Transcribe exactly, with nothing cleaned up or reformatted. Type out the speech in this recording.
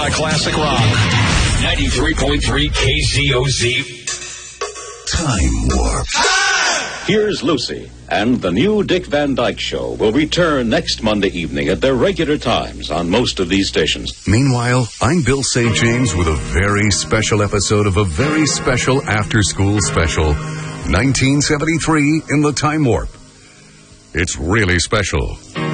by classic rock. ninety-three point three K Z O Z. Time Warp. Here's Lucy, and the new Dick Van Dyke Show will return next Monday evening at their regular times on most of these stations. Meanwhile, I'm Bill Saint James with a very special episode of a very special after-school special, nineteen seventy-three in the Time Warp. It's really special.